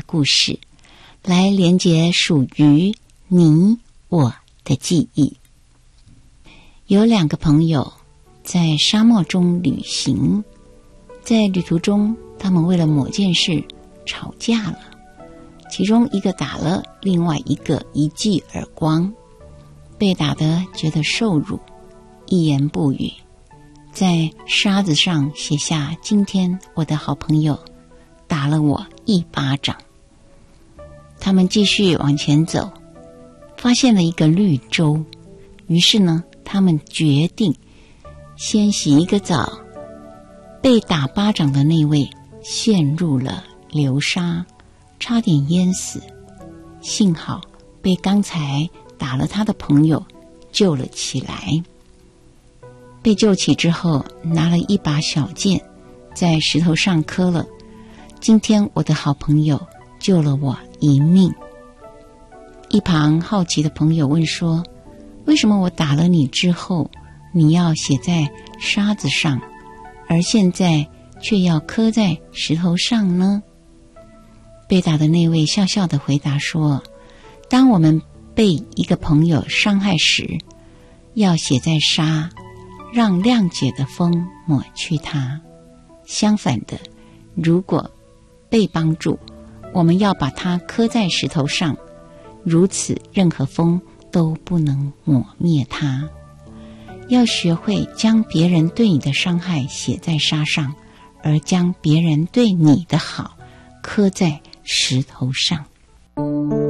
故事，来连结属于你我的记忆。有2个朋友在沙漠中旅行，在旅途中，他们为了某件事吵架了，其中一个打了另外一个一记耳光，被打得觉得受辱，一言不语，在沙子上写下今天我的好朋友打了我1巴掌。他们继续往前走，发现了一个绿洲，于是呢，他们决定先洗一个澡。被打巴掌的那位陷入了流沙，差点淹死，幸好被刚才打了他的朋友救了起来。被救起之后，拿了一把小剑，在石头上刻了今天我的好朋友救了我一命。一旁好奇的朋友问说，为什么我打了你之后，你要写在沙子上，而现在却要刻在石头上呢？被打的那位笑笑地回答说，当我们被一个朋友伤害时，要写在沙，让谅解的风抹去它。相反的，如果被帮助，我们要把它刻在石头上，如此任何风都不能抹灭它。要学会将别人对你的伤害写在沙上，而将别人对你的好刻在石头上。